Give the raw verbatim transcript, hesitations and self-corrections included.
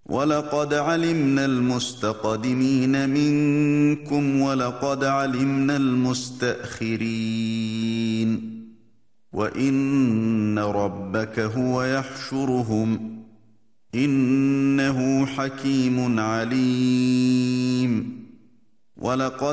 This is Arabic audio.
وَلَقَدْ عَلِمْنَا الْمُسْتَقْدِمِينَ مِنكُمْ وَلَقَدْ عَلِمْنَا الْمُسْتَأْخِرِينَ وَإِنَّ رَبَّكَ هُوَ يَحْشُرُهُمْ إِنَّهُ حَكِيمٌ عَلِيمٌ. وَلَقَدْ